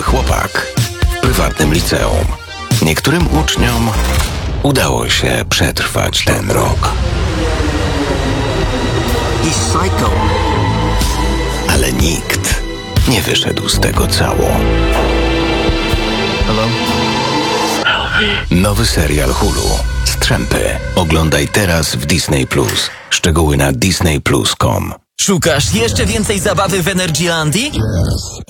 mały chłopak w prywatnym liceum. Niektórym uczniom udało się przetrwać ten rok. Ale nikt nie wyszedł z tego cało. Nowy serial Hulu. Strzępy. Oglądaj teraz w Disney+. Szczegóły na disneyplus.com. Szukasz jeszcze więcej zabawy w Energylandii?